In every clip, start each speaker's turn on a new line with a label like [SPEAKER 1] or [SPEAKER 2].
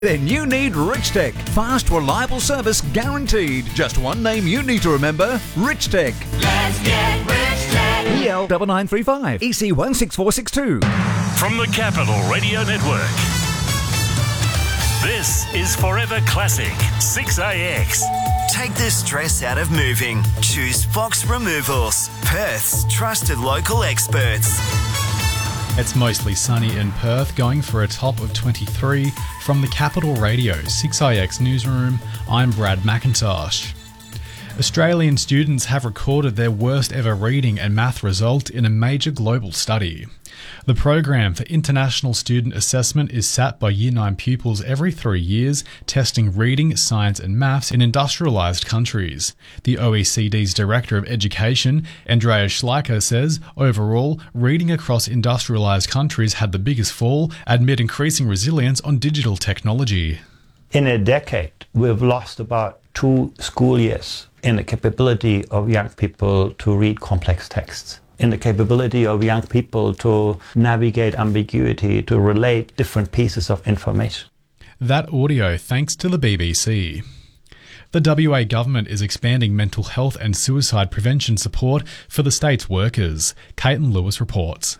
[SPEAKER 1] Then you need Rich Tech. Fast, reliable service guaranteed. Just one name you need to remember, Rich Tech.
[SPEAKER 2] Let's get Rich Tech.
[SPEAKER 1] EL 9935 EC 16462.
[SPEAKER 3] From the Capital Radio Network. This is Forever Classic 6AX.
[SPEAKER 4] Take the stress out of moving. Choose Fox Removals, Perth's trusted local experts.
[SPEAKER 5] It's mostly sunny in Perth, going for a top of 23. From the Capital Radio 6IX Newsroom, I'm Brad McIntosh. Australian students have recorded their worst ever reading and math result in a major global study. The program for international student assessment is sat by Year 9 pupils every 3 years, testing reading, science and maths in industrialised countries. The OECD's Director of Education, Andreas Schleicher, says, overall, reading across industrialised countries had the biggest fall, amid increasing resilience on digital technology.
[SPEAKER 6] In a decade, we've lost about 2 school years in the capability of young people to read complex texts, in the capability of young people to navigate ambiguity, to relate different pieces of information.
[SPEAKER 5] That audio thanks to the BBC. The WA government is expanding mental health and suicide prevention support for the state's workers. Caitlin Lewis reports.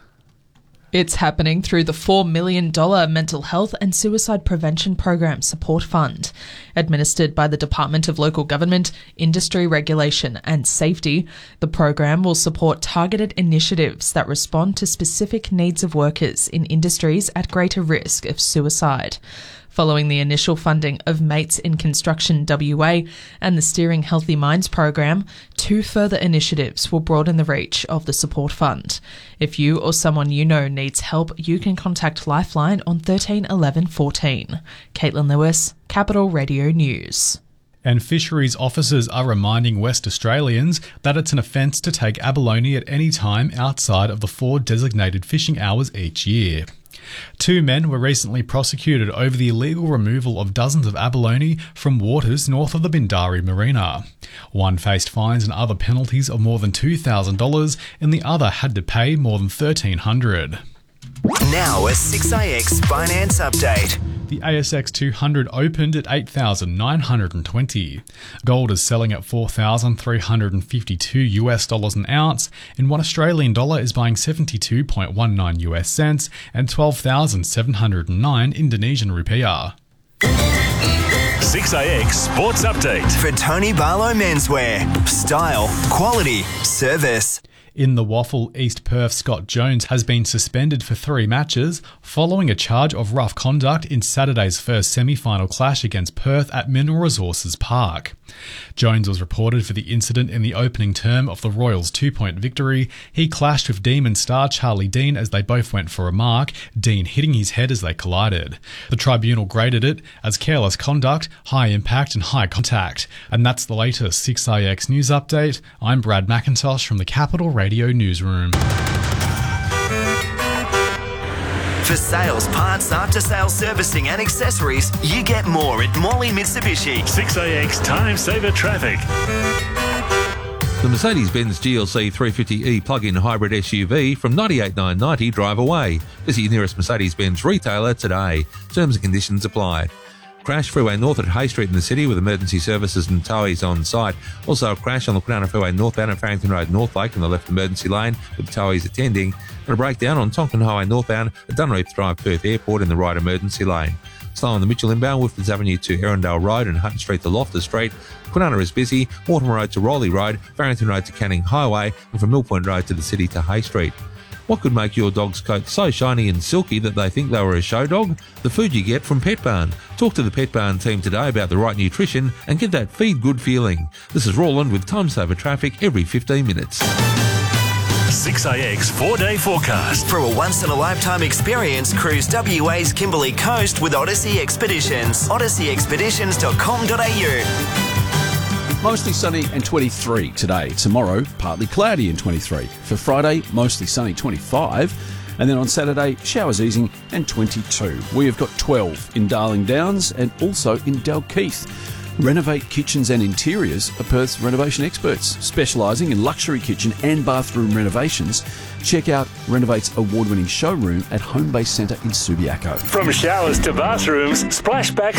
[SPEAKER 7] It's happening through the $4 million Mental Health and Suicide Prevention Program Support Fund. Administered by the Department of Local Government, Industry Regulation and Safety, the program will support targeted initiatives that respond to specific needs of workers in industries at greater risk of suicide. Following the initial funding of Mates in Construction WA and the Steering Healthy Minds program, 2 further initiatives will broaden the reach of the support fund. If you or someone you know needs help, you can contact Lifeline on 13 11 14. Caitlin Lewis, Capital Radio News.
[SPEAKER 5] And fisheries officers are reminding West Australians that it's an offence to take abalone at any time outside of the 4 designated fishing hours each year. 2 men were recently prosecuted over the illegal removal of dozens of abalone from waters north of the Bindari Marina. One faced fines and other penalties of more than $2,000 and the other had to pay more than $1,300.
[SPEAKER 4] Now a 6AX finance update.
[SPEAKER 5] The ASX 200 opened at 8,920. Gold is selling at $4,352 an ounce, and $1 Australian dollar is buying 72.19 US cents and 12,709 Indonesian rupiah.
[SPEAKER 3] 6AX Sports Update.
[SPEAKER 4] For Tony Barlow Menswear. Style, quality, service.
[SPEAKER 5] In the Waffle, East Perth Scott Jones has been suspended for 3 matches following a charge of rough conduct in Saturday's first semi-final clash against Perth at Mineral Resources Park. Jones was reported for the incident in the opening term of the Royals' 2-point victory. He clashed with Demon star Charlie Dean as they both went for a mark, Dean hitting his head as they collided. The tribunal graded it as careless conduct, high impact and high contact. And that's the latest 6IX News Update. I'm Brad McIntosh from the Capital Radio Newsroom.
[SPEAKER 4] For sales, parts, after-sales servicing and accessories, you get more at Morley Mitsubishi.
[SPEAKER 3] 6AX Time Saver Traffic.
[SPEAKER 8] The Mercedes-Benz GLC 350e plug-in hybrid SUV from 98,990 drive away. Visit your nearest Mercedes-Benz retailer today. Terms and conditions apply. Crash Freeway North at Hay Street in the city with emergency services and towies on site. Also a crash on the Kwinana Freeway northbound at Farrington Road Northlake in the left emergency lane with towies attending. And a breakdown on Tonkin Highway northbound at Dunreath Drive Perth Airport in the right emergency lane. Slow on the Mitchell inbound, Woodfords Avenue to Erindale Road and Hutton Street to Loftus Street. Kwinana is busy, Mortimer Road to Rowley Road, Farrington Road to Canning Highway and from Mill Point Road to the city to Hay Street. What could make your dog's coat so shiny and silky that they think they were a show dog? The food you get from Pet Barn. Talk to the Pet Barn team today about the right nutrition and get that feed good feeling. This is Roland with Time Saver Traffic every 15 minutes.
[SPEAKER 3] 6AX 4-day forecast.
[SPEAKER 4] For a once-in-a-lifetime experience, cruise WA's Kimberley Coast with Odyssey Expeditions. odysseyexpeditions.com.au.
[SPEAKER 9] Mostly sunny and 23 today. Tomorrow, partly cloudy and 23. For Friday, mostly sunny, 25. And then on Saturday, showers easing and 22. We have got 12 in Darling Downs and also in Dalkeith. Renovate Kitchens and Interiors are Perth's renovation experts, specialising in luxury kitchen and bathroom renovations. Check out Renovate's award-winning showroom at Homebase Centre in Subiaco.
[SPEAKER 3] From showers to bathrooms, splashbacks